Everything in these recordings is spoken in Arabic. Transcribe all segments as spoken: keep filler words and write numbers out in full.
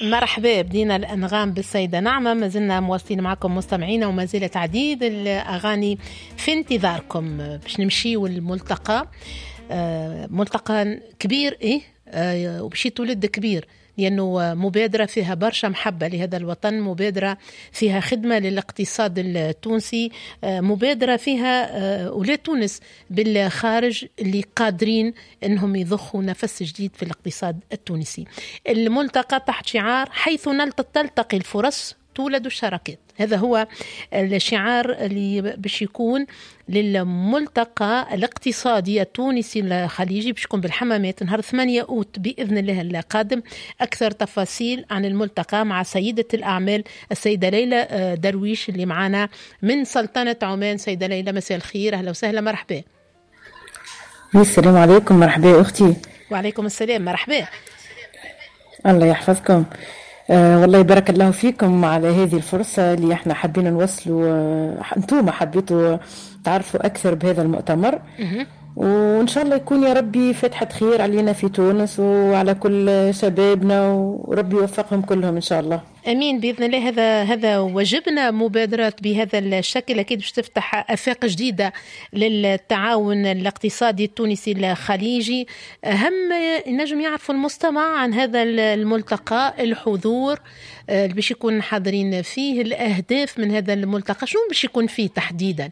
مرحبا. بدينا الأنغام بالسيدة نعمة، ما زلنا مواصلين معكم مستمعين وما زالت عديد الأغاني في انتظاركم. باش نمشي والملتقى آه ملتقى كبير إيه آه وبشي تولد كبير، لأنه مبادرة فيها برشا محبة لهذا الوطن، مبادرة فيها خدمة للاقتصاد التونسي، مبادرة فيها أولاد تونس بالخارج اللي قادرين أنهم يضخوا نفس جديد في الاقتصاد التونسي. الملتقى تحت شعار حيث تلتقي الفرص تولد الشراكات، هذا هو الشعار اللي باش يكون للملتقى الاقتصادي التونسي الخليجي، باش يكون بالحمامات نهار ثمانية أوت بإذن الله القادم. أكثر تفاصيل عن الملتقى مع سيدة الأعمال السيدة ليلى درويش اللي معنا من سلطنة عمان. سيدة ليلى مساء الخير، أهلا وسهلا، مرحبا. السلام عليكم. مرحبا أختي. وعليكم السلام، مرحبا. الله يحفظكم. آه والله يبارك الله فيكم على هذه الفرصة اللي احنا حابين نوصلوا. آه انتم حبيتوا تعرفوا أكثر بهذا المؤتمر، وإن شاء الله يكون يا ربي فتحة خير علينا في تونس وعلى كل شبابنا، وربي يوفقهم كلهم إن شاء الله. امين باذن الله. هذا هذا واجبنا. مبادرات بهذا الشكل اكيد باش تفتح افاق جديده للتعاون الاقتصادي التونسي الخليجي. اهم نجم يعرفوا المستمع عن هذا الملتقى، الحضور اللي باش يكون حاضرين فيه، الاهداف من هذا الملتقى، شنو باش يكون فيه تحديدا؟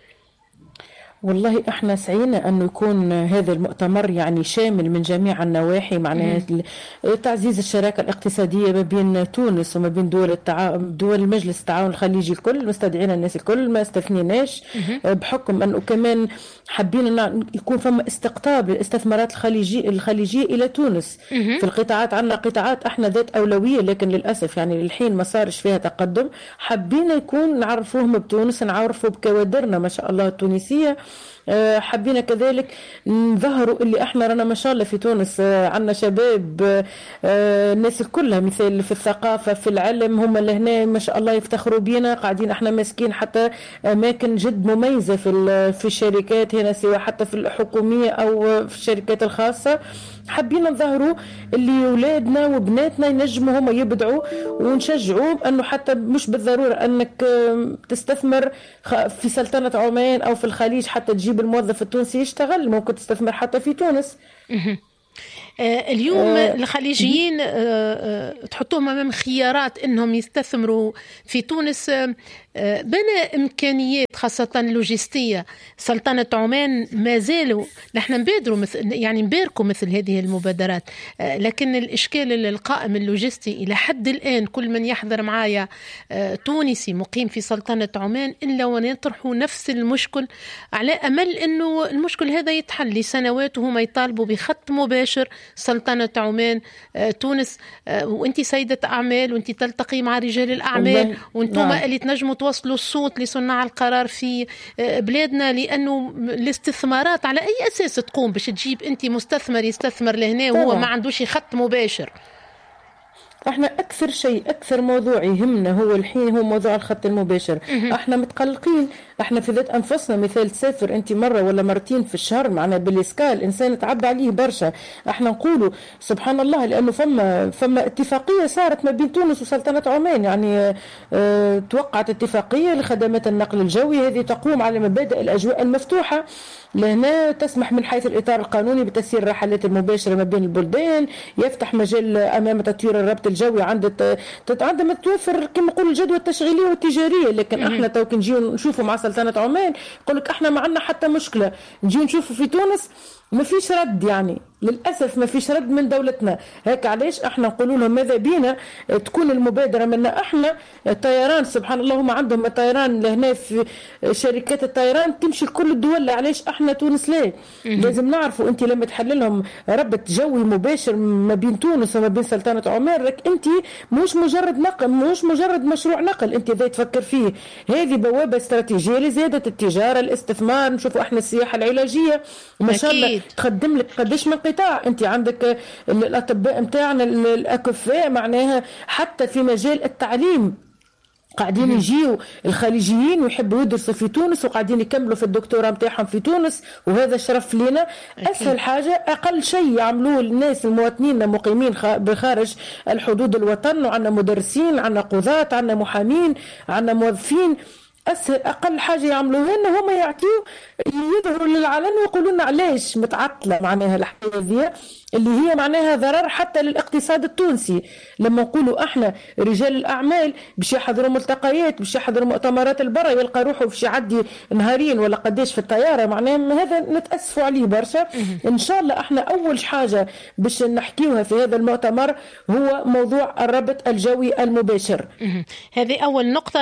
والله احنا سعينا انه يكون هذا المؤتمر يعني شامل من جميع النواحي، معناها تعزيز الشراكه الاقتصاديه ما بين تونس وما بين دول التعا... دول مجلس التعاون الخليجي الكل، مستدعين الناس الكل ما استثنيناش، بحكم انه كمان حابين ان يكون فما استقطاب الاستثمارات الخليجيه الخليجيه الى تونس. في القطاعات عندنا قطاعات احنا ذات اولويه، لكن للاسف يعني للحين ما صارش فيها تقدم. حابين يكون نعرفوهم بتونس، نعرفوا بكوادرنا ما شاء الله التونسيه. حابين كذلك نظهروا اللي احنا رانا ما شاء الله في تونس عندنا شباب الناس كلها، مثال في الثقافة في العلم، هم اللي هنا ما شاء الله يفتخروا بينا. قاعدين احنا ماسكين حتى اماكن جد مميزة في في الشركات هنا، سواء حتى في الحكومية او في الشركات الخاصة. حابين نظهروا اللي اولادنا وبناتنا ينجموا هم يبدعوا، ونشجعوا انه حتى مش بالضروره انك تستثمر في سلطنه عمان او في الخليج حتى تجيب الموظف التونسي يشتغل، ممكن تستثمر حتى في تونس. اليوم الخليجيين تحطوهم أمام خيارات إنهم يستثمروا في تونس بنا إمكانيات خاصة لوجستية. سلطنة عمان ما زالوا نحن نبادروا مثل يعني نباركوا مثل هذه المبادرات، لكن الإشكال القائم اللوجستي إلى حد الآن كل من يحضر معايا تونسي مقيم في سلطنة عمان إلا ونطرحوا نفس المشكل، على أمل إنه المشكل هذا يتحل لسنوات وهم يطالبوا بخط مباشر سلطنة عمان تونس. وانت سيدة أعمال وانت تلتقي مع رجال الأعمال وانتم نعم. اللي تنجموا توصلوا الصوت لصناع القرار في بلادنا، لأنه الاستثمارات على أي أساس تقوم باش تجيب انت مستثمر يستثمر لهنا وهو ما عندوش خط مباشر؟ احنا اكثر شيء اكثر موضوع يهمنا هو الحين هو موضوع الخط المباشر. احنا متقلقين، احنا في ذات انفسنا مثال تسافر انت مره ولا مرتين في الشهر معنا بالاسكال، الانسان تعب عليه برشا. احنا نقولوا سبحان الله لانه فما فما اتفاقيه صارت ما بين تونس وسلطنه عمان، يعني اه توقعت اتفاقيه لخدمات النقل الجوي، هذه تقوم على مبادئ الاجواء المفتوحه، لهنا تسمح من حيث الإطار القانوني بتسيير الرحلات المباشرة ما بين البلدان، يفتح مجال أمام تطوير الربط الجوي عند عندما توفر كما نقول الجدوى التشغيلية والتجارية. لكن احنا تو نجيو نشوفوا مع سلطنة عمان يقول لك احنا ما عندنا حتى مشكلة، نجيو نشوفوا في تونس ما فيش رد، يعني للأسف ما فيش رد من دولتنا. هيك علاش احنا نقولوا لهم ماذا بينا تكون المبادرة منا احنا. الطيران سبحان الله هم عندهم الطيران لهنا في شركات الطيران تمشي لكل الدول، علاش احنا تونس ليه؟ لازم نعرفوا انت لما تحللهم ربط جوي مباشر ما بين تونس وما بين سلطنة عمان، لك انت مش مجرد نقل، مش مجرد مشروع نقل انت ذا تفكر فيه، هذه بوابة استراتيجية لزيادة التجارة الاستثمار. نشوفوا احنا السياحة العلاجية ما شاء الله تقدم لك قديش من قطاع، انت عندك الاطباء متاعنا الاكفاء، معناها حتى في مجال التعليم قاعدين يجيوا الخليجيين ويحبوا يدرسوا في تونس وقاعدين يكملوا في الدكتوراه متاعهم في تونس، وهذا شرف لنا. أسهل حاجة أقل شيء يعملوه الناس المواطنين المقيمين بخارج الحدود الوطن، وعندنا مدرسين، عندنا قضاة، عندنا محامين، عندنا موظفين. أسهل أقل حاجة يعملوها إن هم يعطيوا يظهروا للعلن ويقولوا لنا علاش متعطلة معناها الحكاية ذي اللي هي معناها ضرر حتى للاقتصاد التونسي. لما نقولوا احنا رجال الأعمال باش يحضروا ملتقيات، باش يحضروا مؤتمرات البرة، يلقى روحه باش يعدي نهارين ولا قديش في الطيارة، معناها هذا نتأسفوا عليه برشا. إن شاء الله احنا أول حاجة باش نحكيوها في هذا المؤتمر هو موضوع الربط الجوي المباشر. هذه أول نقطة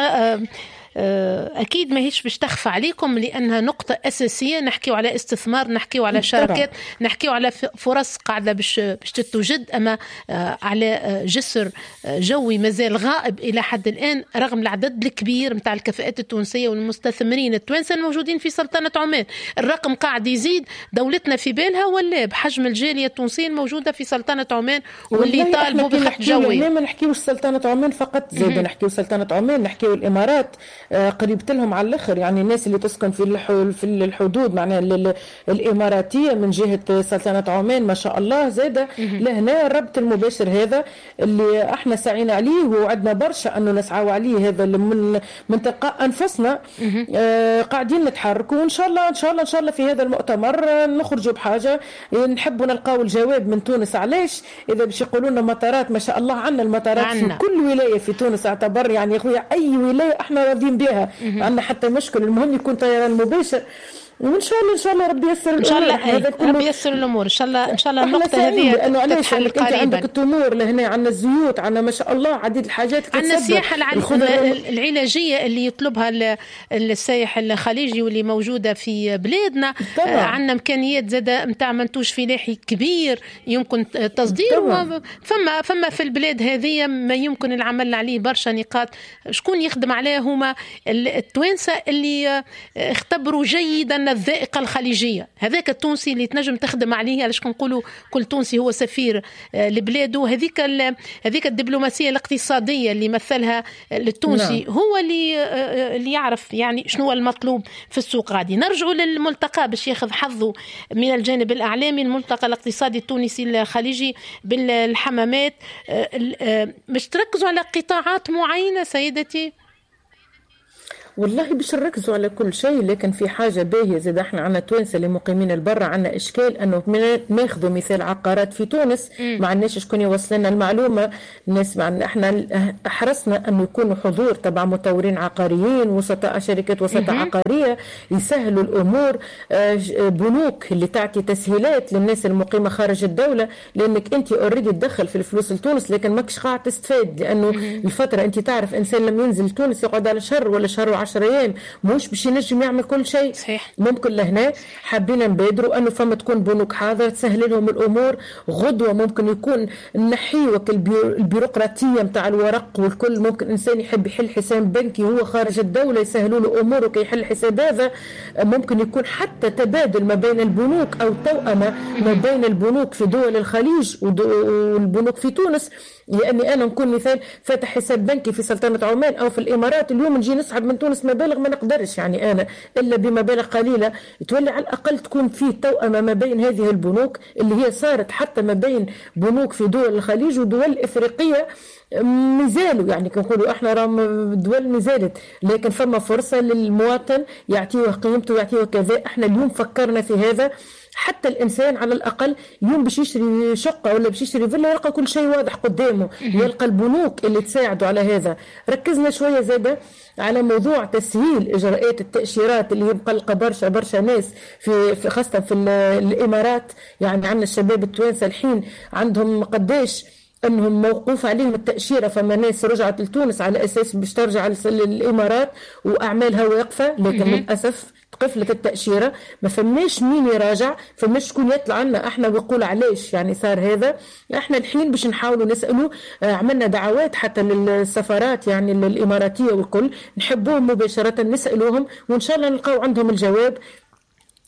أكيد ما هيش باش تخفى عليكم، لأنها نقطة أساسية. نحكيو على استثمار، نحكيو على شركات، نحكيو على فرص قاعدة باش باش تتوجد، أما على جسر جوي مازال غائب إلى حد الآن رغم العدد الكبير متاع الكفاءات التونسية والمستثمرين التوانسة الموجودين في سلطنة عمان. الرقم قاعد يزيد، دولتنا في بالها ولا بحجم الجالية التونسية الموجودة في سلطنة عمان واللي طالبوا بخط جوي. ما نحكيوش سلطنة عمان فقط، زاد نحكيو سلطنة عمان، نحكيو الإمارات قريبت لهم على الاخر، يعني الناس اللي تسكن في في الحدود معناها الاماراتيه من جهه سلطنه عمان ما شاء الله زاده لهنا. الربط المباشر هذا اللي احنا سعينا عليه وعدنا برشا انه نسعوا عليه، هذا من من تلقاء انفسنا آه قاعدين نتحركوا، وان شاء الله ان شاء الله ان شاء الله في هذا المؤتمر نخرجوا بحاجه نحبوا نلقاو الجواب من تونس. علاش اذا باش يقولوا لنا مطارات ما شاء الله عندنا المطارات عنا. في كل ولايه في تونس اعتبر يعني يا خويا اي ولايه احنا راضيين بها، عندنا حتى مشكل، المهم يكون طيران مباشر. وان شاء الله ان شاء الله ربي ييسر ان شاء الله ربي ييسر الامور ان شاء الله ان شاء الله. النقطه هذه تتحل قريبا. عندك التمور لهنا، عندنا الزيوت، عندنا ما شاء الله عديد الحاجات، عندنا السياحه العلاجيه اللي يطلبها السائح الخليجي واللي موجوده في بلادنا. عندنا امكانيات زاده نتاع منتوج فلاحي كبير يمكن تصديره، فما فما في البلاد هذه ما يمكن العمل عليه برشا نقاط. شكون يخدم عليه؟ هما التوانسه اللي اختبروا جيدا الذائقة الخليجية. هذاك التونسي اللي تنجم تخدم عليه، علاش كنقولوا كل تونسي هو سفير لبلاده. هذيك هذيك الدبلوماسية الاقتصادية اللي مثلها التونسي نعم. هو اللي اللي يعرف يعني شنو المطلوب في السوق. غادي نرجعوا للملتقى باش ياخذ حظه من الجانب الإعلامي، الملتقى الاقتصادي التونسي الخليجي بالحمامات. باش تركزوا على قطاعات معينة سيدتي؟ والله باش نركزوا على كل شيء، لكن في حاجة باهية زاد احنا عنا توانسة اللي مقيمين البرة عنا إشكال أنه ناخذوا مثال عقارات في تونس ما عندناش شكون يوصل لنا المعلومة. الناس معنا احنا حرصنا أنه يكونوا حضور تبع مطورين عقاريين، وسطاء شركات وسطاء عقارية يسهلوا الأمور، بنوك اللي تعطي تسهيلات للناس المقيمة خارج الدولة، لأنك أنت أوريدي تدخل في الفلوس لتونس لكن ماكش قاعد تستفاد، لأنه الفترة أنت تعرف إنسان لم ينزل تونس يقعد على شهر ولا شهر وعشر ايام مش باش ينجم يعمل كل شيء. صحيح. ممكن لهنا حابين نبادروا انه فما تكون بنوك حاضره تسهل لهم الامور. غدوه ممكن يكون نحيوك البيروقراطيه نتاع الورق والكل، ممكن انسان يحب يحل حساب بنكي وهو خارج الدوله يسهلوا له اموره كي يحل حساب هذا. ممكن يكون حتى تبادل ما بين البنوك او توأمه ما بين البنوك في دول الخليج والبنوك في تونس، لاني انا نكون مثال فاتح حساب بنكي في سلطنه عمان او في الامارات، اليوم نجي نسحب من تونس مبالغ ما نقدرش يعني انا الا بمبالغ قليله، تولي على الاقل تكون في توأمه ما بين هذه البنوك اللي هي صارت حتى ما بين بنوك في دول الخليج ودول افريقيه مازالوا، يعني كنقولوا احنا راهم دول مازالت، لكن فما فرصه للمواطن يعطيه قيمته ويعطيه كذا. احنا اليوم فكرنا في هذا، حتى الإنسان على الأقل يوم باش يشتري شقة ولا باش يشتري فيلا يلقى كل شيء واضح قدامه، يلقى البنوك اللي تساعده على هذا. ركزنا شوية زادة على موضوع تسهيل إجراءات التأشيرات اللي هي مقلقة برشا برشا ناس في, في خاصة في الإمارات. يعني عندنا الشباب التوانسة الحين عندهم قداش انهم موقوف عليهم التأشيرة، فما ناس رجعت لتونس على اساس باش ترجع للامارات واعمالها واقفة، لكن للاسف قفلت التأشيرة، ما فماش مين يراجع، فماش شكون يطلع لنا احنا ويقول علاش يعني صار هذا. احنا الحين باش نحاولوا نسألوا، عملنا دعوات حتى للسفارات يعني الاماراتية والكل، نحبوهم مباشرة نسألوهم وان شاء الله نلقاو عندهم الجواب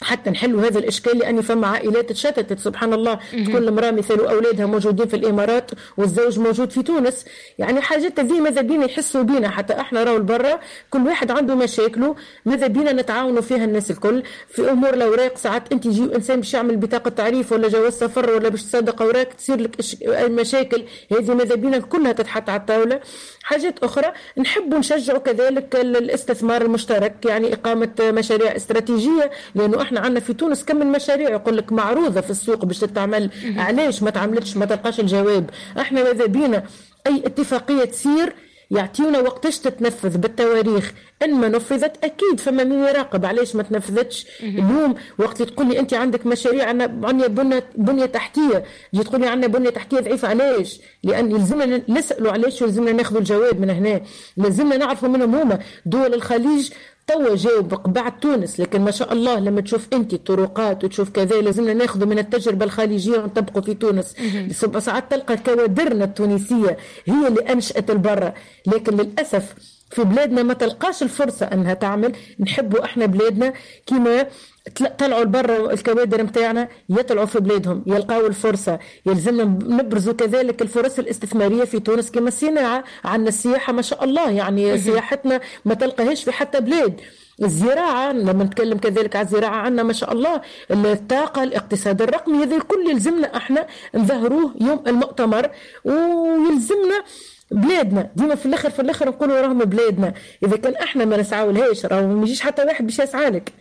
حتى نحلوا هذا الإشكال، لأن فما عائلات تشتتت سبحان الله، تكون المرأة مثل أولادها موجودين في الإمارات والزوج موجود في تونس. يعني حاجات ذي ماذا بينا يحسوا بينا، حتى احنا راو البرة كل واحد عنده مشاكله، ماذا بينا نتعاونوا فيها الناس الكل في أمور الأوراق. ساعات أنت يجي إنسان باش يعمل بطاقة تعريف ولا جواز سفر ولا باش تصدق أوراق تصير لك المشاكل هذه، ماذا بينا كلها تتحط على الطاولة. حاجات أخرى نحب نشجعوا كذلك الاستثمار المشترك، يعني إقامة مشاريع استراتيجية، لأنه احنا عندنا في تونس كم من مشاريع يقول لك معروضة في السوق باش تتعمل، علاش ما تعملتش ما تلقاش الجواب. احنا ماذا بينا أي اتفاقية تصير يعطيونا وقتاش تتنفذ بالتواريخ، ان ما نفذت اكيد فما من يراقب علاش ما تنفذتش. اليوم وقت تقول لي انت عندك مشاريع عندنا بنيه بنيه تحتيه، جي تقول لي عندنا بنيه تحتيه ضعيفه، علاش؟ لان يلزمنا نسالوا علاش ويلزمنا ناخذوا الجواب من هنا، لازمنا نعرفوا منهم هما. دول الخليج توا جاوب بعد تونس، لكن ما شاء الله لما تشوف انت الطرقات وتشوف كذا لازمنا ناخذ من التجربه الخليجيه ونطبقه في تونس. ساعات تلقى كوادرنا التونسيه هي اللي انشات البرة، لكن للاسف في بلادنا ما تلقاش الفرصه انها تعمل. نحبوا احنا بلادنا كما طلعوا البر الكوادر متاعنا يطلعوا في بلادهم يلقاوا الفرصة. يلزمنا نبرزوا كذلك الفرص الاستثمارية في تونس كما الصناعة، عندنا السياحة ما شاء الله، يعني سياحتنا ما تلقاهاش في حتى بلاد. الزراعة لما نتكلم كذلك على الزراعة عندنا ما شاء الله، الطاقة، الاقتصاد الرقمي، هذا الكل يلزمنا احنا نظهروه يوم المؤتمر. ويلزمنا بلادنا ديما في الاخر في الاخر نقولوا راهم بلادنا، اذا كان احنا ما نسعاولهاش راهو ما يجيش حتى واحد باش يسعى لك.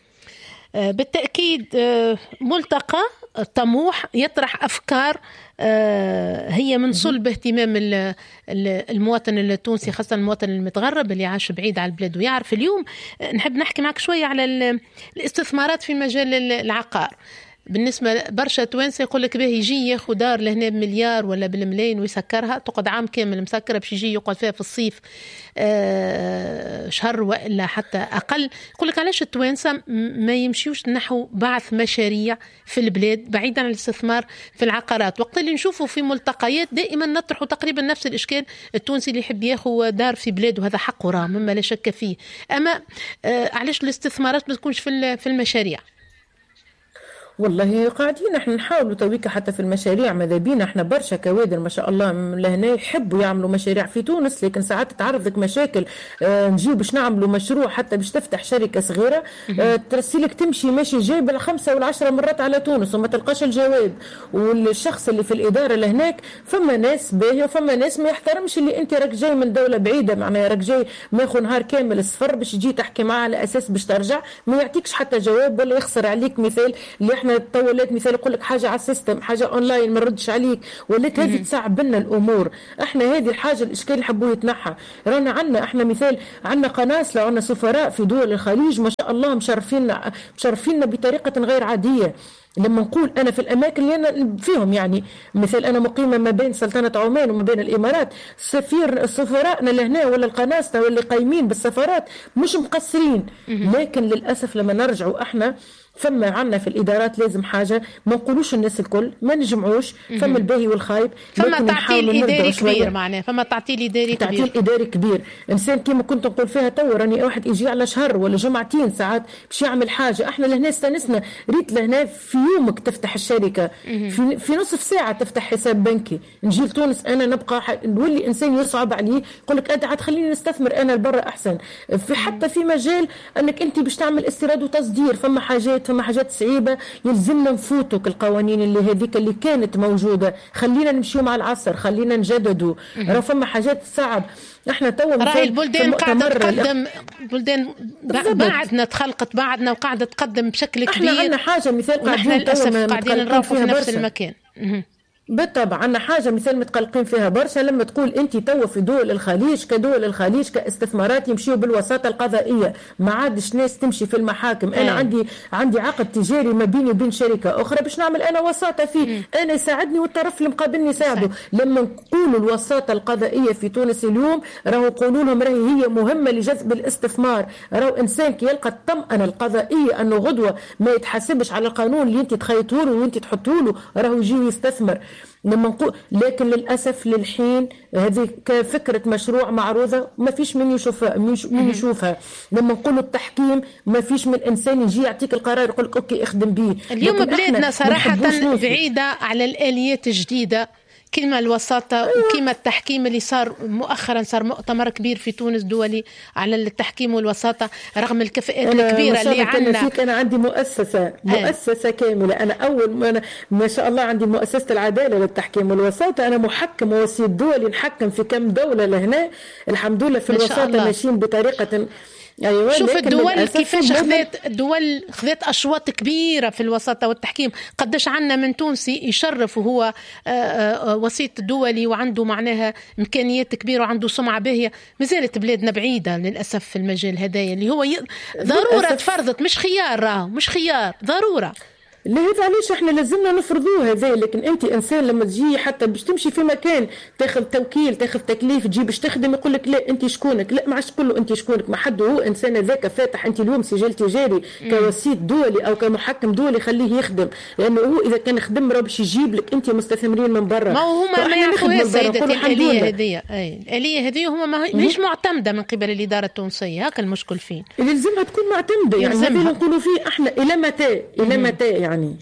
بالتأكيد ملتقى طموح يطرح أفكار هي من صلب اهتمام المواطن التونسي، خاصة المواطن المتغرب اللي عاش بعيد على البلاد ويعرف. اليوم نحب نحكي معك شوية على الاستثمارات في مجال العقار. بالنسبة برشا توانسة يقول لك به يجي ياخد دار لهنا بمليار ولا بالملايين ويسكرها، تقعد عام كامل مسكرة باش يجي يقعد فيها في الصيف آه شهر وإلا حتى أقل. يقول لك علاش التوانسة ما يمشيوش نحو بعث مشاريع في البلاد بعيدا عن الاستثمار في العقارات؟ وقت اللي نشوفه في ملتقيات دائما نطرحوا تقريبا نفس الإشكال، التونسي اللي يحب ياخد دار في بلاده هذا حقه راه مما لا شك فيه، أما آه علاش الاستثمارات ما تكونش في في المشاريع؟ والله قاعدين احنا نحاولوا تويكا حتى في المشاريع، ماذا بينا احنا برشا كوادر ما شاء الله لهنا يحبوا يعملوا مشاريع في تونس، لكن ساعات تعرض لك مشاكل. اه نجيب باش نعملوا مشروع حتى باش تفتح شركه صغيره اه ترسلك تمشي ماشي جايب الخمسه والعشره مرات على تونس وما تلقاش الجواب. والشخص اللي في الاداره لهناك فما ناس باهيه وفما ناس ما يحترمش اللي انت راك جاي من دوله بعيده، معناها راك جاي ماخذ نهار كامل السفر باش تجي تحكي معاه على اساس باش ترجع ما يعطيكش حتى جواب، ولا يخسر عليك. مثال اللي احنا توليت مثال يقول لك حاجه على السيستم حاجه اونلاين ما نردش عليك، ولات هذه تصعب لنا الامور. احنا هذه الحاجه الاشكال اللي حبوه يتنحى. رانا عندنا احنا مثال عندنا قناص، لو عندنا سفراء في دول الخليج ما شاء الله مشرفينا مشرفينا بطريقه غير عاديه. لما نقول انا في الاماكن اللي انا فيهم، يعني مثال انا مقيمه ما بين سلطنه عمان وما بين الامارات، سفير سفرائنا لهنا ولا القناصه واللي قايمين بالسفارات مش مقصرين، لكن للاسف لما نرجعوا احنا فما عنا في الادارات لازم حاجه ما نقولوش الناس الكل ما نجمعوش، فما الباهي والخايب، فما تعطيل اداري كبير، معناه فما تعطيل اداري كبير تعطيل اداري كبير. انسان كيما كنت نقول فيها تو راني واحد يجي على شهر ولا جمعتين ساعات باش يعمل حاجه، احنا لهنا استانسنا ريت لهنا في يومك تفتح الشركه، في, في نصف ساعه تفتح حساب بنكي. نجي لتونس انا نبقى نولي انسان يصعب عليه يقول لك ادعى تخليني نستثمر انا لبرا احسن. في حتى في مجال انك انت باش تعمل استيراد وتصدير فما حاجات فما حاجات صعيبه يلزمنا نفوتوك القوانين اللي هذيك اللي كانت موجوده، خلينا نمشيو مع العصر، خلينا نجددوا. راه فما حاجات صعب. احنا تو راهي البلدان قاعده تقدم، البلدان بعدنا تخلقت بعدنا وقاعده تقدم بشكل كبير. احنا عندنا حاجه مثال قاعدين للاسف قاعدين نروحوا في نفس المكان. بالطبع عندنا حاجه مثال متقلقين فيها برشا. لما تقول انت تو في دول الخليج كدول الخليج كاستثمارات يمشيوا بالوساطه القضائيه، ما عادش ناس تمشي في المحاكم. انا عندي عندي عقد تجاري ما بيني وبين شركه اخرى باش نعمل انا وساطه فيه، انا يساعدني والطرف اللي مقابلني يساعده. لما نقولوا الوساطه القضائيه في تونس اليوم راهو قولوا لهم راهي هي مهمه لجذب الاستثمار. راهو انسان كي يلقى الطمأنه القضائيه انه غدوه ما يتحاسبش على القانون اللي انت تخيطوا له وانت تحطوا له راهو يجي يستثمر. لما نقول لكن للأسف للحين هذه كفكرة مشروع معروضة ما فيش من يشوفها من يشوفها. لما نقول التحكيم ما فيش من إنسان يجي يعطيك القرار يقول لك أوكي اخدم بيه. اليوم بلادنا صراحة بعيدة على الآليات الجديدة كلمة الوساطة وكلمة التحكيم اللي صار مؤخرا. صار مؤتمر كبير في تونس دولي على التحكيم والوساطة رغم الكفاءات الكبيرة اللي عندنا. أنا عندي مؤسسة مؤسسة كاملة. أنا أول ما, أنا ما شاء الله عندي مؤسسة العدالة للتحكيم والوساطة. أنا محكم ووسيط دولي نحكم في كم دولة لهنا الحمد لله. في الوساطة ماشيين بطريقة. أيوة. شوف الدول كيفاش خذت الدول خذت أشواط كبيرة في الوساطة والتحكيم. قدش عنا من تونسي يشرف وهو وسيط دولي وعنده معناها إمكانيات كبيرة وعنده سمعة باهية. مازالت بلادنا بعيدة للأسف في المجال هدايا اللي هو ضرورة تفرضت مش خيار. راه مش خيار ضرورة. لهذا علاش احنا لازمنا نفرضوه هذا. لكن انت انسان لما تجي حتى باش تمشي في مكان تاخذ توكيل تاخذ تكليف تجي باش تخدم يقول لك لا انت شكونك. لا ما عادش تقول له انت شكونك. ما حد هو انسان ذاك فاتح انت اليوم سجل تجاري كوسيط دولي او كمحكم دولي خليه يخدم. لانه هو اذا كان خدم راه باش يجيب لك انت مستثمرين من برا. ما هما ما يعرفوها سيدتي الآلية هذه. اي الآلية هذه هما ما ماهيش معتمدة من قبل الإدارة التونسية. هكا المشكل فين. يلزمها تكون معتمدة. يعني هذا نقولوا فيه احنا الى متى الى متى يعني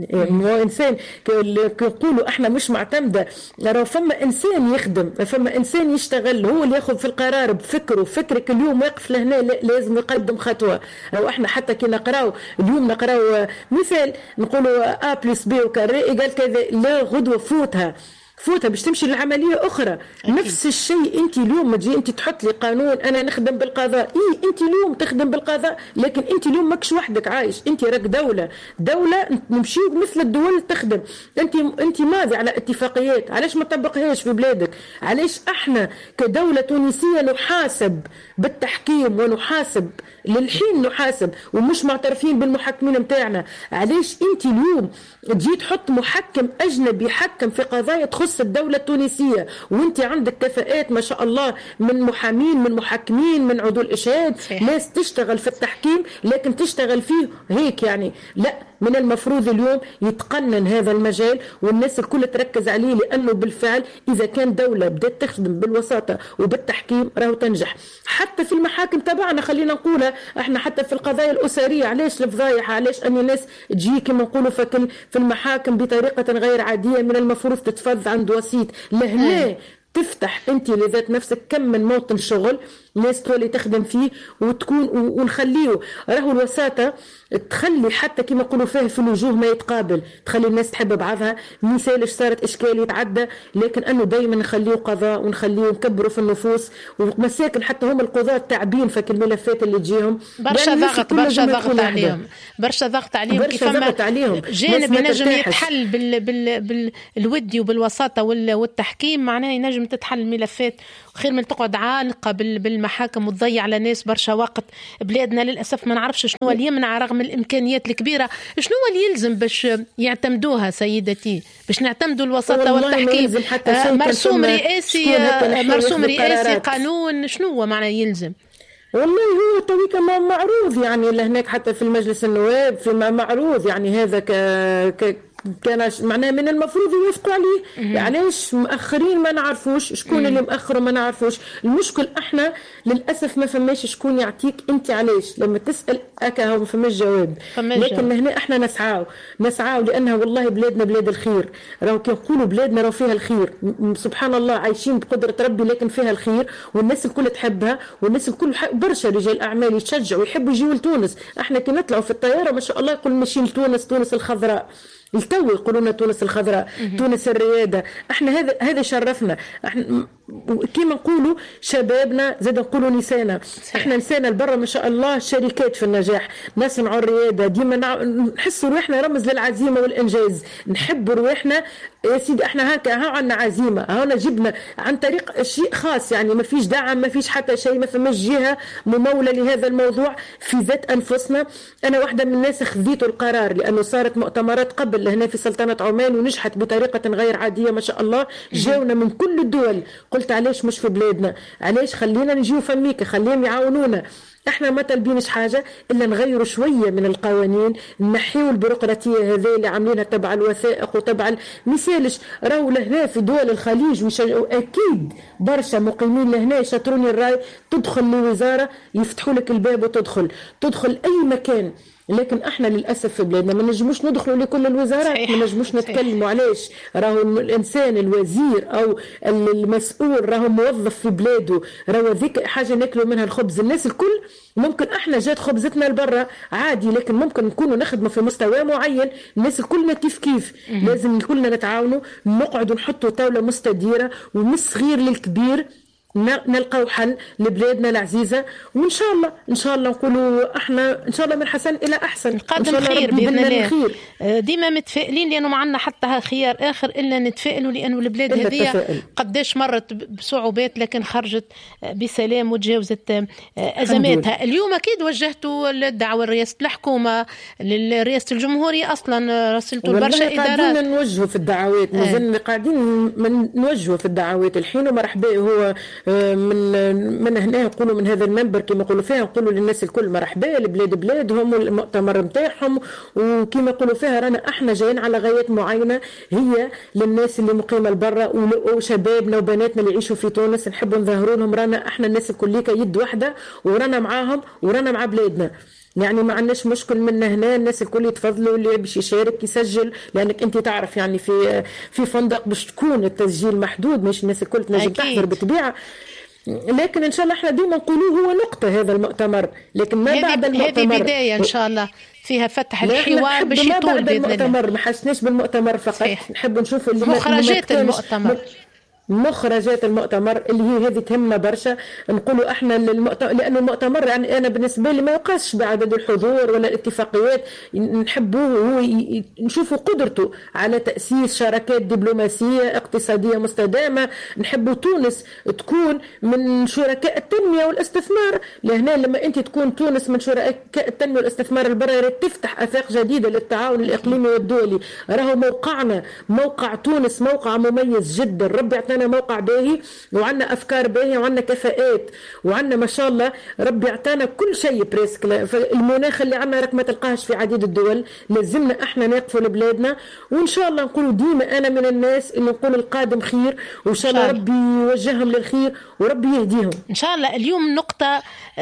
مو إنسان كيقولوا إحنا مش معتمدة. راه فما إنسان يخدم فما إنسان يشتغل هو اللي يأخذ في القرار بفكره. فكرك اليوم واقف لهنا لازم يقدم خطوة. أو إحنا حتى كي نقراو اليوم نقراو مثال نقولوا A plus B وكاري قال كذا لا غدوة فوتها فوتها باش تمشي للعملية أخرى. أكيد. نفس الشيء أنت اليوم ما تجي أنت تحط لي قانون أنا نخدم بالقضاء. إيه أنت اليوم تخدم بالقضاء لكن أنت اليوم ماكش وحدك عايش. أنت راك دولة دولة نمشي مثل الدول تخدم. أنت أنت ماذا على اتفاقيات علاش ما تطبقهاش في بلادك؟ علاش إحنا كدولة تونسية نحاسب بالتحكيم ونحاسب للحين نحاسب ومش معترفين بالمحكمين متاعنا؟ علاش أنت اليوم تجي تحط محكم أجنبي يحكم في قضايا تخص الدولة التونسية وانت عندك كفاءات ما شاء الله من محامين من محكمين من عضو الإشهاد ناس تشتغل في التحكيم لكن تشتغل فيه هيك يعني؟ لا من المفروض اليوم يتقنن هذا المجال والناس الكل تركز عليه. لأنه بالفعل إذا كان دولة بدأت تخدم بالوساطة وبالتحكيم راهو تنجح. حتى في المحاكم تبعنا خلينا نقولها احنا حتى في القضايا الأسرية علاش الفضايح علاش أن الناس تجي كما نقولوا فكل في المحاكم بطريقة غير عادية من المفروض تتفض عند وسيط لهنا تفتح انت لذات نفسك كم من موطن شغل ناس تولي تخدم فيه وتكون ونخليه. راهو الوساطة تخلي حتى كما يقولوا فيه في الوجوه ما يتقابل تخلي الناس تحب بعضها. مثالش صارت إشكال يتعدى لكن أنه دايما نخليه قضاء ونخليه نكبروا في النفوس ومساكن حتى هم القضاء التعبين فك الملفات اللي تجيهم برشا ضغط برشا ضغط عليهم برشا ضغط عليهم كيف ما جانب ينجم يتحل بال بال بالودي وبالوساطة والتحكيم معناه ينجم تتحل الملفات خير من تقعد عالقة بالمحاكم وتضيع على ناس برشا وقت. بلادنا للأسف ما نعرفش شنو اللي يمنع رغم الإمكانيات الكبيرة. شنو اللي يلزم باش يعتمدوها سيدتي باش نعتمدوا الوساطة والتحكيم؟ مرسوم رئاسي مرسوم رئاسي قانون شنو هو معناه يلزم؟ والله هو تويك ما معروض يعني لهناك حتى في المجلس النواب في معروض يعني هذا ك ك كان معناه من المفروض يوافقوا عليه. علاش مؤخرين ما نعرفوش شكون اللي مؤخر وما نعرفوش؟ المشكل احنا للاسف ما فماش شكون يعطيك انت علاش لما تسال اكا هو ما فماش جواب. لكن هنا احنا نسعاو نسعاو لانها والله بلادنا بلاد الخير. راهو كي نقولوا بلادنا راهو فيها الخير سبحان الله عايشين بقدره ربي لكن فيها الخير والناس الكل تحبها والناس الكل برشا رجال اعمال يتشجعوا ويحبوا يجيوا لتونس. احنا كي نطلعوا في الطياره ما شاء الله يقول ماشيين لتونس تونس الخضراء التو يقولون تونس الخضراء تونس الريادة. احنا هذا هذا شرفنا. احنا كيما نقولوا شبابنا زاد نقولوا نسانا. احنا نسانا البرة ما شاء الله شركات في النجاح نسمعوا الريادة ديما نحسوا روحنا رمز للعزيمة والإنجاز. نحب روحنا يا سيدي احنا هكا ها عنا عزيمة هنا جبنا عن طريق شيء خاص يعني ما فيش دعم ما فيش حتى شيء ما فماش جهة ممولة لهذا الموضوع في ذات أنفسنا. أنا واحدة من الناس خذيت القرار لأنه صارت مؤتمرات قبل هنا في سلطنة عمان ونجحت بطريقة غير عادية ما شاء الله. جاونا من كل الدول قلت علاش مش في بلادنا؟ علاش خلينا نجيو فميك خليهم يعاونونا احنا ما طالبينش حاجه الا نغيروا شويه من القوانين، نحيوا البيروقراطيه هذه اللي عاملينها تبع الوثائق وتبع مثالش. راهو لهنا في دول الخليج ويشجعوا اكيد برشا مقيمين لهنا يشطروني الراي، تدخل لوزاره يفتحوا لك الباب وتدخل تدخل اي مكان. لكن احنا للاسف في بلادنا ما نجموش ندخلوا لكل الوزارات، ما نجموش نتكلموا. علاش؟ راهو الانسان الوزير او المسؤول راهو موظف في بلاده، راهو ذيك حاجه ناكلوا منها الخبز. الناس الكل ممكن احنا جات خبزتنا لبرا عادي، لكن ممكن نكونوا نخدموا في مستوى معين. الناس الكلنا كيف كيف لازم كلنا نتعاونوا، نقعدوا نحطوا طاوله مستديره ومن الصغير للكبير نلقاو حل لبلادنا العزيزة. وإن شاء الله إن شاء الله نقولوا إحنا إن شاء الله من حسن إلى أحسن، قادم خير بإذن الله. ديما متفائلين لأنه ما عندنا حتى خيار آخر إلا نتفائلوا، لأنه البلاد هذه قداش مرت بصعوبات لكن خرجت بسلام وتجاوزت أزماتها. اليوم أكيد وجهتوا الدعوة لرئاسة الحكومة، لرئاسة الجمهورية، أصلا رسلتوا برشا إدارات. قاعدين نوجهوا في الدعوات، مازلنا قاعدين نوجهوا في الدعوات الحين. ومرحبا هو من من هنا نقولوا من هذا المنبر كما يقولوا فيها، نقولوا للناس الكل مرحبا، البلاد بلادهم والمؤتمر نتاعهم. وكما يقولوا فيها رانا احنا جايين على غايات معينه هي للناس اللي مقيمه لبرا وشبابنا وبناتنا اللي يعيشوا في تونس، نحبوا نظهروا لهم رانا احنا الناس الكليكه يد واحده ورانا معاهم ورانا مع بلادنا. يعني ما عندناش مشكل من هنا، الناس الكل يتفضلوا، اللي باش يشارك يسجل، لانك انت تعرف يعني في في فندق باش تكون التسجيل محدود، مش الناس الكل تنجم تحضر بالطبيعه. لكن ان شاء الله احنا ديما نقولوا هو نقطه هذا المؤتمر، لكن ما بعد المؤتمر هذه بدايه ان شاء الله فيها فتح الحوار باش يطول باذن الله. المؤتمر ما حسناش بالمؤتمر فقط، صحيح. نحب نشوف اللي مخرجات المؤتمر مخرجات المؤتمر اللي هي هذه تهمنا برشا. نقولوا احنا المؤتمر لانه المؤتمر يعني انا بالنسبه لي ما يقاسش بعدد الحضور ولا الاتفاقيات، نحبوه هو نشوفوا قدرته على تاسيس شراكات دبلوماسيه اقتصاديه مستدامه. نحبوا تونس تكون من شركاء التنميه والاستثمار. لهنا لما انت تكون تونس من شركاء التنميه والاستثمار البرا تفتح افاق جديده للتعاون الاقليمي والدولي. راهو موقعنا موقع تونس موقع مميز جدا، ربي اعطانا موقع باهي وعندنا افكار باهيه وعندنا كفاءات وعندنا ما شاء الله ربي اعطانا كل شيء بريسك. المناخ اللي عندنا راك ما تلقاهش في عديد الدول، لازمنا احنا نقفوا لبلادنا. وان شاء الله نقولوا ديما انا من الناس اللي نقول القادم خير، وان شاء الله ربي يوجههم للخير وربي يهديهم ان شاء الله. اليوم نقطه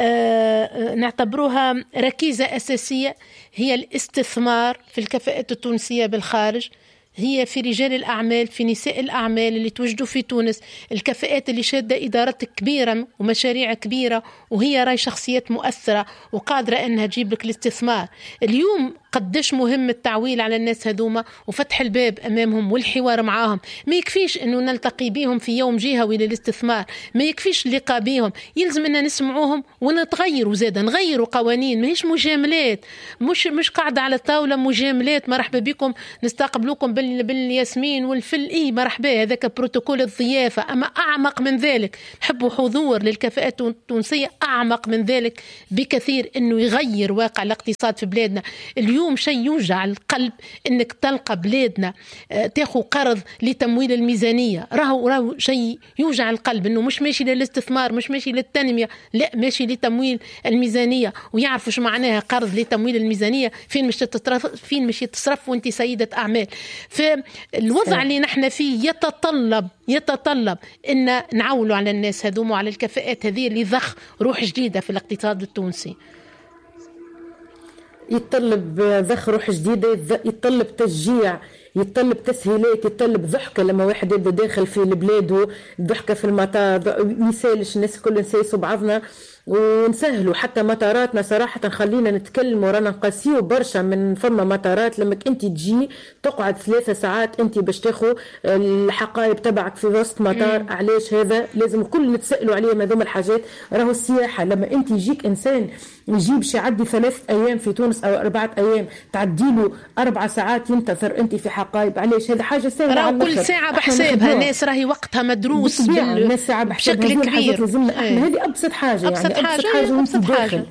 آه نعتبروها ركيزه اساسيه هي الاستثمار في الكفاءات التونسيه بالخارج، هي في رجال الأعمال، في نساء الأعمال اللي توجدوا في تونس، الكفاءات اللي شادة إدارات كبيرة ومشاريع كبيرة، وهي راي شخصيات مؤثرة وقادرة أنها تجيب لك الاستثمار. اليوم قدش مهم التعويل على الناس هذوما وفتح الباب أمامهم والحوار معاهم. ما يكفيش أنه نلتقي بهم في يوم جهوي للاستثمار، ما يكفيش اللقاء بهم، يلزم أن نسمعوهم ونتغيروا زادا، نغيروا قوانين، ما هيش مجاملات، مش مش قاعدة على الطاولة مجاملات مرحبا بكم نستقبلوكم بالياسمين والفل. إيه مرحبا، هذاك بروتوكول الضيافة. أما أعمق من ذلك، نحبوا حضور للكفاءات التونسية أعمق من ذلك بكثير، أنه يغير واقع الاقتصاد في بلادنا. اليوم اليوم شيء يوجع القلب انك تلقى بلادنا تاخذ قرض لتمويل الميزانيه، راهو راهو شيء يوجع القلب انه مش ماشي للاستثمار، مش ماشي للتنميه، لا ماشي لتمويل الميزانيه. ويعرفوا شو معناها قرض لتمويل الميزانيه، فين مش تتصرف، فين مش تصرف وانت سيده اعمال. فالوضع اللي نحن فيه يتطلب يتطلب ان نعولوا على الناس هذوم وعلى الكفاءات هذه اللي ضخ روح جديده في الاقتصاد التونسي. يتطلب ضخ روح جديدة، يتطلب تشجيع، يتطلب تسهيلات، يتطلب ضحكة. لما واحد يبدأ داخل في البلاد ضحكة في المطار، مثالش الناس كل نسيسوا بعضنا ونسهلوا حتى مطاراتنا. صراحة خلينا نتكلم ورانا نقاسيو برشا من فما مطارات لما انت تجي تقعد ثلاثة ساعات انت باش تاخو الحقائب تبعك في وسط مطار. علاش هذا؟ لازم كل نتسألوا عليه هذوما الحاجات. راهو السياحة لما انت يجيك انسان يجيب شي يعدي ثلاث ايام في تونس او اربعة ايام تعديله اربع ساعات ينتظر انت في حقائب. علاش؟ هذا حاجة سهلة. راهو كل ساعة بحسابها، الناس راهي وقتها مدروس الناس ساعة بحسابها. بشكل كبير. هذه ابسط حاجة، أبسط يعني حاجة, حاجة, حاجة, أبسط حاجة.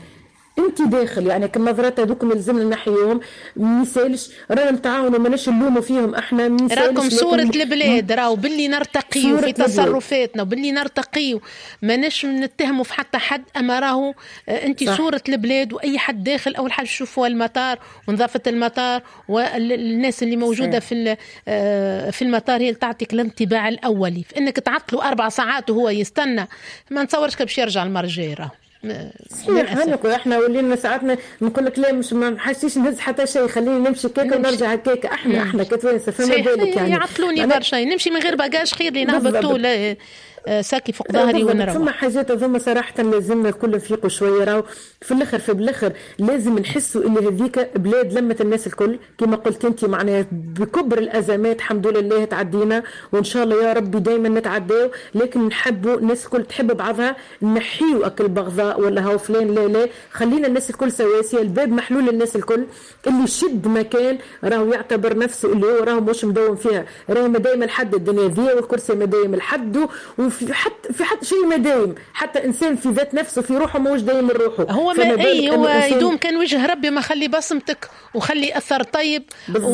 انت داخل يعني كنظرات هذوكم لازمنا نحيهم، ميسالش رانا نتعاونوا ماناش نلوموا فيهم احنا، ميسالش راكم صورة البلاد راهو باللي نرتقيوا في تصرفاتنا وباللي نرتقيوا ماناش نتهموا في حتى حد، اما راهو انت صح. صورة البلاد، واي حد داخل اول حاجه يشوفوا المطار ونظافه المطار والناس اللي موجوده صح. في في المطار هي اللي تعطيك الانطباع الاولي، فانك تعطلوا اربع ساعات وهو يستنى ما نتصورش باش يرجع المره الجايه. راهو صحيح هناك احنا ولينا ساعاتنا نقول لك لا مش ما حسيتش نهز حتى شيء، خليني نمشي كيكه ونرجع هكاك. احنا مم. احنا كتوانسه فما بالك يعني يعطلوني برشا، نمشي من غير باجاج خير لي نهبط طول ساكي فوق ظهري ونروح. ثم حاجات ثم صراحه لازمنا الكل نفيقوا شويه، راهو في الاخر في بالاخر لازم نحسوا اللي هذيك بلاد لمت الناس الكل كما قلت انت، معناها بكبر الازمات الحمد لله تعدينا وان شاء الله يا ربي دائما نتعداو، لكن نحبوا الناس الكل تحب بعضها، نحيوا اكل بغضاء ولا هاو فلان لا لا، خلينا الناس الكل سواسيه، الباب محلول للناس الكل، اللي يشد مكان راهو يعتبر نفسه اللي هو راهو مش مداوم فيها، راهو مدايم الحد الدنيا ذي والكرسي مدايم الحد، وفي حتى في حتى شيء مدايم، حتى انسان في ذات نفسه في روحه موش دايم الروحه هو ما اي هو يدوم كان وجه ربي ما خلي بصمتك وخلي اثر طيب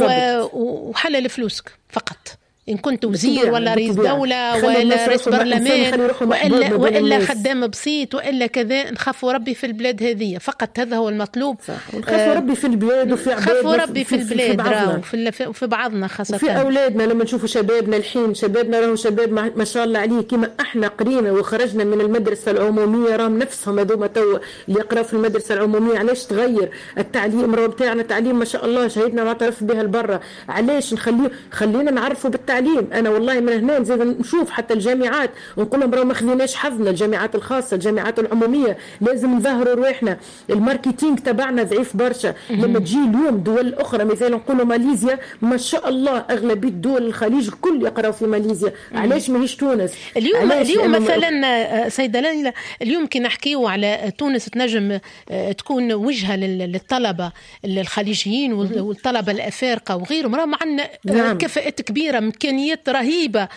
وحلل فلوسك فقط، إن كنت وزير ولا رئيس دولة ولا رئيس برلمان وإلا, وإلا خدام بسيط وإلا كذا، نخافوا ربي في البلاد هذه فقط، هذا هو المطلوب. نخافوا ربي في البلاد وفي عبادنا، نخافوا ربي في, في البلاد راهو في, في, في بعضنا خاصة وفي أولادنا. لما نشوفوا شبابنا الحين، شبابنا راهو شباب ما شاء الله عليه كما احنا قرينا وخرجنا من المدرسة العمومية، راهم نفسهم هذوما تو اللي يقراوا في المدرسة العمومية. علاش تغير التعليم راهو بتاعنا تعليم ما شاء الله شهدنا معترف بها البرة، علاش نخليه خلينا نعرفوا بالتعليم. انا والله من هنا نزيد نشوف حتى الجامعات ونقول لهم راه ما خذيناش حظنا، الجامعات الخاصه الجامعات العموميه لازم نظهروا رواحنا، الماركتينغ تبعنا ضعيف برشا. لما تجي اليوم دول اخرى مثلا نقولوا ماليزيا ما شاء الله اغلبيه دول الخليج الكل يقراوا في ماليزيا، علاش ماهيش تونس اليوم؟ اليوم مثلا سيده ليلى اليوم كي نحكيوا على تونس تنجم تكون وجهه للطلبه الخليجيين والطلبه الافارقه وغيرهم، راه معنا نعم. كفاءات كبيره، امكانيات رهيبه،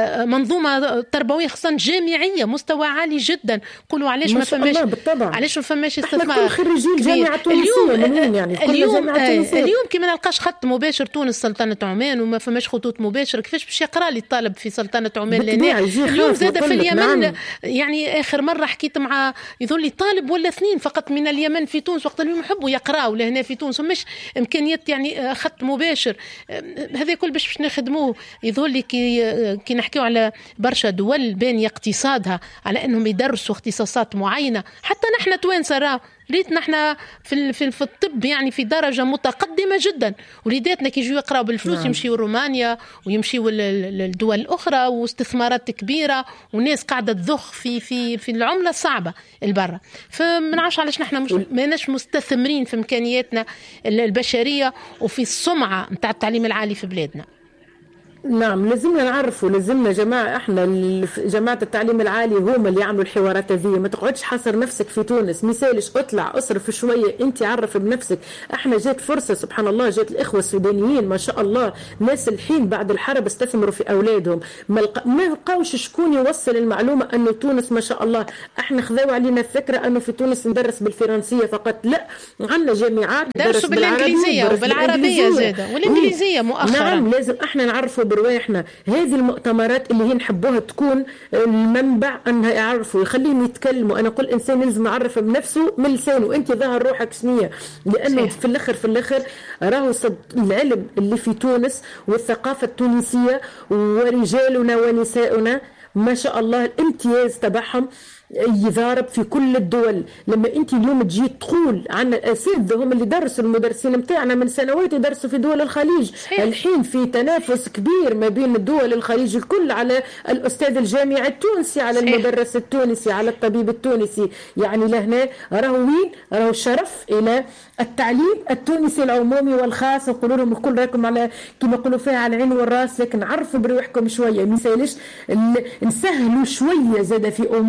منظومه تربويه خاصه جامعيه مستوى عالي جدا. قولوا علاش ما فماش علاش ما فماش استثمار خريجي الجامعه التونسيه اليوم يعني اليوم اليوم كي ما نلقاش خط مباشر تونس سلطنه عمان وما فماش خطوط مباشره، كيفاش باش يقرا لي الطالب في سلطنه عمان لهنا؟ اليوم زاد في اليمن نعم. يعني اخر مره حكيت مع يظل لي طالب ولا اثنين فقط من اليمن في تونس، وقت اليوم يحبوا يقراوا لهنا في تونس ومش امكانيات يعني خط مباشر. هذا كل باش نخدموه. يظهر لي كي كي نحكيو على برشا دول بانية اقتصادها على انهم يدرسوا اختصاصات معينه، حتى نحن توانسه راه ريت نحن في في في الطب يعني في درجه متقدمه جدا، وليداتنا كي يجوا يقراوا بالفلوس نعم. يمشيوا رومانيا ويمشيوا للدول الاخرى واستثمارات كبيره وناس قاعده تضخ في في في العمله الصعبه البرة. فما نعرفش علاش نحن مش ماناش مستثمرين في امكانياتنا البشريه وفي السمعه نتاع التعليم العالي في بلادنا. نعم لازمنا نعرفوا، لازمنا جماعة احنا جماعة التعليم العالي هم اللي يعملوا الحوارات هذه. ما تقعدش حاصر نفسك في تونس، مثالش اطلع اصرف شوية انت عرف بنفسك. احنا جات فرصة سبحان الله، جات الاخوة السودانيين ما شاء الله ناس الحين بعد الحرب استثمروا في اولادهم، ما لقاوش شكون يوصل المعلومة انه تونس ما شاء الله. احنا خذوا علينا الفكرة انه في تونس ندرس بالفرنسية فقط، لا عندنا جامعات درسوا بالانجليزية وبالعربية زادة والانجليزية مؤخرا. نعم لازم احنا نعرفوا برواحنا. هذه المؤتمرات اللي هي نحبوها تكون المنبع انها يعرفوا يخليهم يتكلموا. انا اقول انسان لازم يعرف بنفسه من لسانه، انت ظهر روحك شنية، لانه صحيح. في الاخر في الاخر راهو العلم اللي في تونس والثقافة التونسية ورجالنا ونساؤنا ما شاء الله الامتياز تبعهم يضارب في كل الدول. لما انت اليوم تجي تقول عن الاساتذه هم اللي درسوا المدرسين متاعنا من سنوات يدرسوا في دول الخليج صحيح. الحين في تنافس كبير ما بين الدول الخليج الكل على الاستاذ الجامعي التونسي، على صحيح. المدرس التونسي، على الطبيب التونسي. يعني لهنا راهو وين راهو الشرف الى التعليم التونسي العمومي والخاص. نقول لهم الكل راكم على كما يقولوا فيها على العين والراس، لكن عرفوا بروحكم شويه، مثالش نسهلوا شويه زاد في امور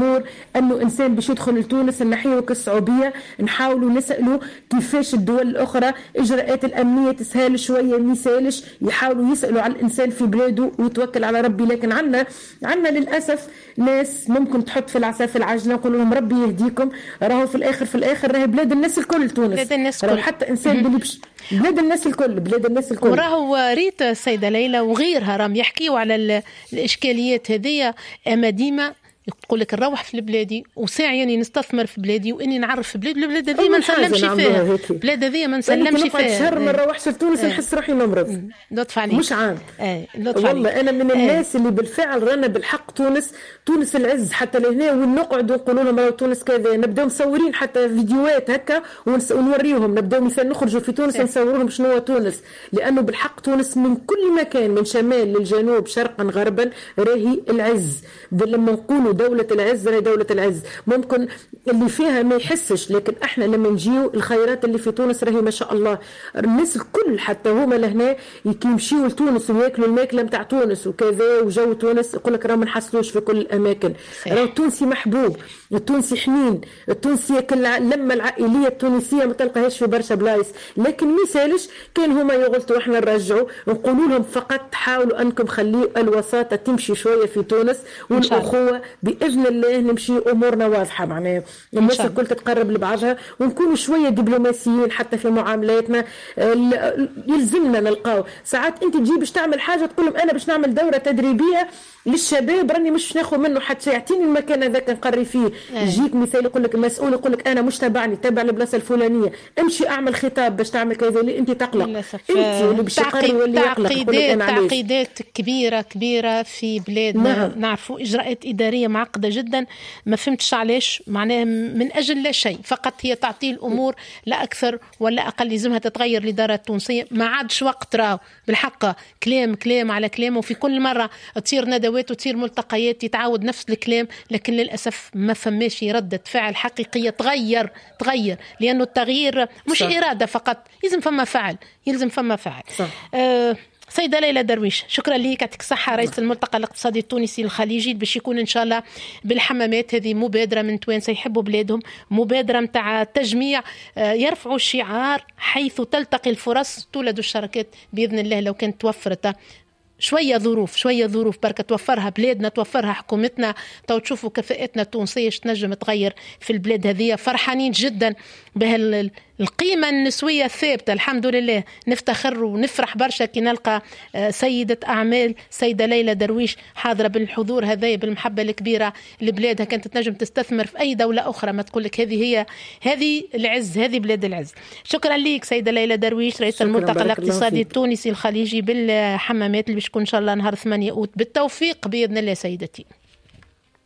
انه انسان باش يدخل لتونس نحيه كالصعوبيه، نحاولوا نسالوا كيفاش الدول الاخرى اجراءات الامنيه تسهل شويه، ما يسالش، يحاولوا يسالوا على الانسان في بلاده ويتوكل على ربي. لكن عندنا عندنا للاسف ناس ممكن تحط في العصا في العجله، نقول لهم ربي يهديكم، راهو في الاخر في الاخر راهي بلاد الناس الكل تونس، بلاد الناس الكل، حتى انسان بلي بش... بلاد الناس الكل، بلاد الناس الكل. وراهو ريت السيده ليلى وغيرها راهم يحكيوا على الاشكاليات هذه. اما ديما يقول لك نروح في بلادي وساعي يعني نستثمر في بلادي واني نعرف في بلادي، البلاد هذه ما نسلمش فيها، البلاد هذه ما نسلمش فيها. نقعد شهر ما نروحش لتونس نحس روحي نمرض. لطف عليك، مش عام. آه. والله انا من الناس آه. اللي بالفعل رانا بالحق تونس تونس العز حتى لهنا، ونقعد ونقولوا لهم راهو تونس كذا، نبداو مصورين حتى فيديوهات هكا ونوريهم، نبداو مثلا نخرجوا في تونس آه. نصور لهم شنو هو تونس، لانه بالحق تونس من كل مكان من شمال للجنوب شرقا غربا راهي العز. لما نقولوا دولة العز راهي دولة العز، ممكن اللي فيها ما يحسش، لكن احنا لما نجيو الخيرات اللي في تونس راهي ما شاء الله. الناس الكل حتى هما لهنا يمشيوا لتونس وياكلوا الماكله نتاع تونس وكذا، وجو تونس يقول لك راه ما نحصلوش في كل الاماكن. راه التونسي محبوب، التونسي حنين، التونسي لما العائليه التونسيه ما تلقاهاش في برشا بلايص. لكن ما يسالش كان هما يغلطوا احنا نرجعوا، نقولوا لهم فقط حاولوا انكم خليوا الوساطه تمشي شويه في تونس، والاخوه باذن الله نمشي امورنا واضحه، معناها الناس الكل تتقرب لبعضها، ونكونوا شويه دبلوماسيين حتى في معاملاتنا. يلزمنا نلقاو ساعات انت تجي باش تعمل حاجه تقول لهم انا باش نعمل دوره تدريبيه للشباب راني مش ناخذ منه حتى شيء، يعطيني المكان هذاك نقري فيه. يجيك مثال يقول لك المسؤول يقول لك انا مش تبعني، تبع البلاصه الفلانيه، امشي اعمل خطاب باش تعمل كذا، اللي انت تقلق انت اللي باش يقرر واللي يقلق. تعقيدات تعقيدات كبيره كبيره في بلادنا. نعم. نعرفوا اجراءات اداريه معقده جدا، ما فهمتش علاش، معناها من اجل لا شيء، فقط هي تعطيل الامور لا اكثر ولا اقل. لازمها تتغير الاداره التونسيه، ما عادش وقت راهو بالحق كلام كلام على كلام، وفي كل مره تصير ندوات وتصير ملتقيات يتعاود نفس الكلام، لكن للاسف ما فماش ردة فعل حقيقيه تغير تغير لانه التغيير مش صح. اراده فقط، يلزم فما فعل، يلزم فما فعل. آه سيدة ليلى درويش، شكرا لك، يعطيك الصحة، رئيس الملتقى الاقتصادي التونسي الخليجي، باش يكون إن شاء الله بالحمامات. هذه مبادرة من توانسة يحبوا بلادهم، مبادرة متاع تجميع، يرفعوا الشعار حيث تلتقي الفرص تولد الشركات بإذن الله. لو كانت توفرت شوية ظروف شوية ظروف بركة توفرها بلادنا، توفرها حكومتنا، تو تشوفوا كفاءتنا التونسية تنجم تغير في البلاد هذه. فرحانين جدا بهالقيمة النسوية الثابتة، الحمد لله، نفتخر ونفرح برشا كي نلقى سيدة أعمال سيدة ليلى درويش حاضرة بالحضور هذا، بالمحبة الكبيرة لبلادها. كانت تنجم تستثمر في أي دولة أخرى ما تقولك هذه هي هذه العز، هذه بلاد العز. شكرا لك سيدة ليلى درويش، رئيس الملتقى الاقتصادي التونسي الخليجي بالحمامات، اللي بيشكون إن شاء الله نهار ثمانية أوت بالتوفيق بإذن الله سيدتي.